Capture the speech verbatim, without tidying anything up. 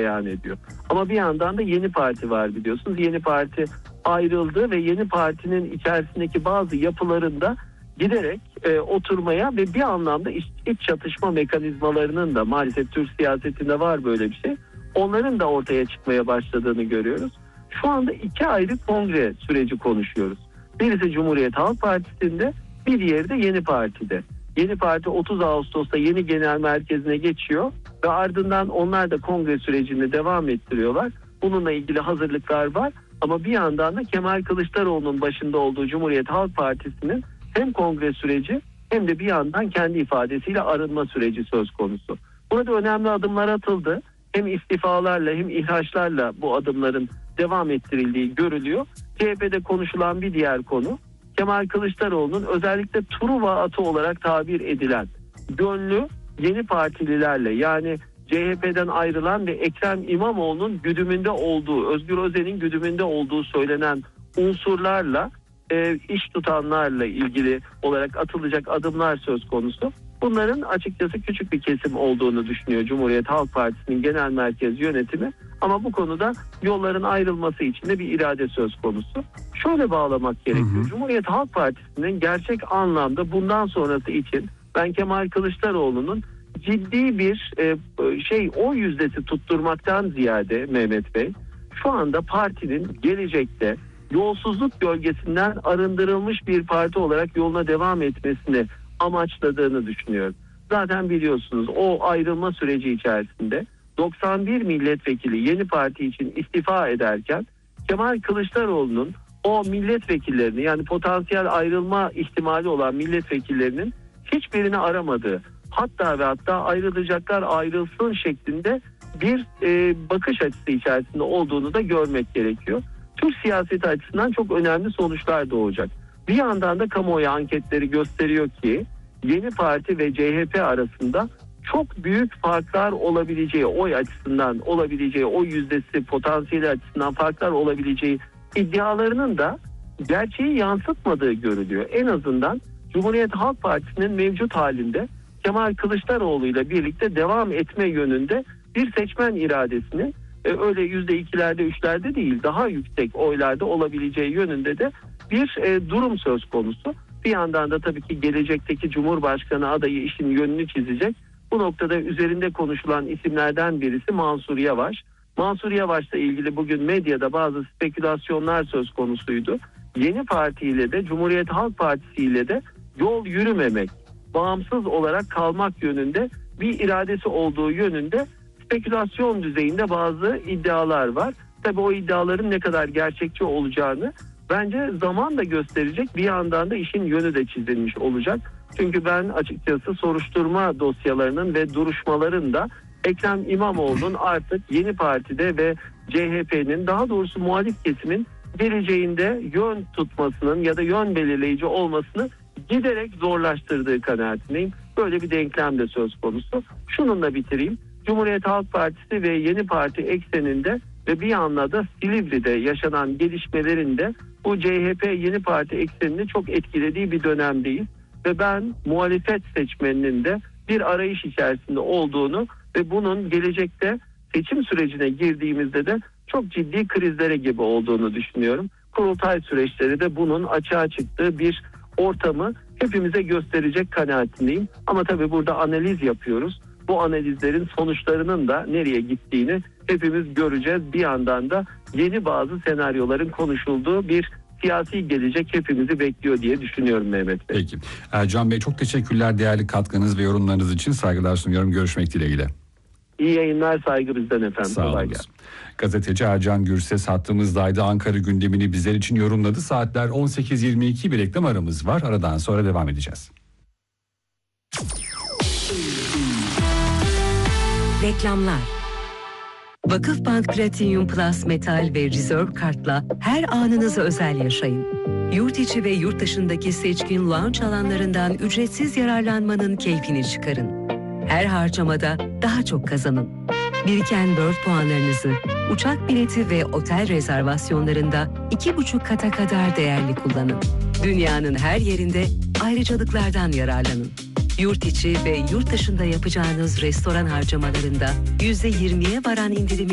beyan ediyor. Ama bir yandan da Yeni Parti var biliyorsunuz. Yeni Parti ayrıldı ve Yeni Parti'nin içerisindeki bazı yapılarında giderek e, oturmaya ve bir anlamda iç, iç çatışma mekanizmalarının da maalesef Türk siyasetinde var böyle bir şey. Onların da ortaya çıkmaya başladığını görüyoruz. Şu anda iki ayrı kongre süreci konuşuyoruz. Birisi Cumhuriyet Halk Partisi'nde, bir diğeri de Yeni Parti'de. Yeni Parti otuz Ağustos'ta yeni genel merkezine geçiyor ve ardından onlar da kongre sürecini devam ettiriyorlar. Bununla ilgili hazırlıklar var ama bir yandan da Kemal Kılıçdaroğlu'nun başında olduğu Cumhuriyet Halk Partisi'nin hem kongre süreci hem de bir yandan kendi ifadesiyle arınma süreci söz konusu. Burada önemli adımlar atıldı. Hem istifalarla hem ihraçlarla bu adımların devam ettirildiği görülüyor. C H P'de konuşulan bir diğer konu, Kemal Kılıçdaroğlu'nun özellikle Truva atı olarak tabir edilen gönlü Yeni Partililerle, yani C H P'den ayrılan ve Ekrem İmamoğlu'nun güdümünde olduğu, Özgür Özel'in güdümünde olduğu söylenen unsurlarla e, iş tutanlarla ilgili olarak atılacak adımlar söz konusu. Bunların açıkçası küçük bir kesim olduğunu düşünüyor Cumhuriyet Halk Partisi'nin genel merkez yönetimi. Ama bu konuda yolların ayrılması için de bir irade söz konusu. Şöyle bağlamak gerekiyor. Hı hı. Cumhuriyet Halk Partisi'nin gerçek anlamda bundan sonrası için ben Kemal Kılıçdaroğlu'nun ciddi bir e, şey o yüzdesi tutturmaktan ziyade Mehmet Bey, şu anda partinin gelecekte yolsuzluk gölgesinden arındırılmış bir parti olarak yoluna devam etmesini amaçladığını düşünüyorum. Zaten biliyorsunuz o ayrılma süreci içerisinde doksan bir milletvekili Yeni Parti için istifa ederken Kemal Kılıçdaroğlu'nun o milletvekillerini, yani potansiyel ayrılma ihtimali olan milletvekillerinin hiçbirini aramadığı, hatta ve hatta ayrılacaklar ayrılsın şeklinde bir e, bakış açısı içerisinde olduğunu da görmek gerekiyor. Türk siyaseti açısından çok önemli sonuçlar doğacak. Bir yandan da kamuoyu anketleri gösteriyor ki Yeni Parti ve C H P arasında çok büyük farklar olabileceği, oy açısından olabileceği, oy yüzdesi potansiyeli açısından farklar olabileceği iddialarının da gerçeği yansıtmadığı görülüyor. En azından Cumhuriyet Halk Partisi'nin mevcut halinde Kemal Kılıçdaroğlu ile birlikte devam etme yönünde bir seçmen iradesinin e, öyle yüzde ikilerde, üçlerde değil, daha yüksek oylarda olabileceği yönünde de bir e, durum söz konusu. Bir yandan da tabii ki gelecekteki Cumhurbaşkanı adayı işin yönünü çizecek. Bu noktada üzerinde konuşulan isimlerden birisi Mansur Yavaş. Mansur Yavaş'la ilgili bugün medyada bazı spekülasyonlar söz konusuydu. Yeni Parti ile de Cumhuriyet Halk Partisi ile de yol yürümemek, bağımsız olarak kalmak yönünde bir iradesi olduğu yönünde spekülasyon düzeyinde bazı iddialar var. Tabii o iddiaların ne kadar gerçekçi olacağını bence zaman da gösterecek. Bir yandan da işin yönü de çizilmiş olacak. Çünkü ben açıkçası soruşturma dosyalarının ve duruşmaların da Ekrem İmamoğlu'nun artık Yeni Parti'de ve C H P'nin, daha doğrusu muhalif kesimin geleceğinde yön tutmasının ya da yön belirleyici olmasını giderek zorlaştırdığı kanaatindeyim. Böyle bir denklem de söz konusu. Şununla bitireyim. Cumhuriyet Halk Partisi ve Yeni Parti ekseninde ve bir yandan da Silivri'de yaşanan gelişmelerin de bu C H P Yeni Parti eksenini çok etkilediği bir dönemdeyiz. Ve ben muhalefet seçmeninin de bir arayış içerisinde olduğunu ve bunun gelecekte seçim sürecine girdiğimizde de çok ciddi krizlere gibi olduğunu düşünüyorum. Kurultay süreçleri de bunun açığa çıktığı bir ortamı hepimize gösterecek kanaatindeyim. Ama tabii burada analiz yapıyoruz. Bu analizlerin sonuçlarının da nereye gittiğini hepimiz göreceğiz. Bir yandan da yeni bazı senaryoların konuşulduğu bir siyasi gelecek hepimizi bekliyor diye düşünüyorum Mehmet Bey. Peki. Ercan Bey, çok teşekkürler değerli katkınız ve yorumlarınız için. Saygılar sunuyorum. Görüşmek dileğiyle. İyi yayınlar, saygı bizden efendim. Sağ olun. Gazeteci Ercan Gürses hattımızdaydı. Ankara gündemini bizler için yorumladı. Saatler on sekiz yirmi iki, bir reklam aramız var. Aradan sonra devam edeceğiz. Reklamlar. Vakıfbank Platinum Plus Metal ve Reserve Kart'la her anınızı özel yaşayın. Yurt içi ve yurt dışındaki seçkin lounge alanlarından ücretsiz yararlanmanın keyfini çıkarın. Her harcamada daha çok kazanın. Biriken World puanlarınızı uçak bileti ve otel rezervasyonlarında iki buçuk kata kadar değerli kullanın. Dünyanın her yerinde ayrıcalıklardan yararlanın. Yurt içi ve yurt dışında yapacağınız restoran harcamalarında yüzde yirmiye varan indirimi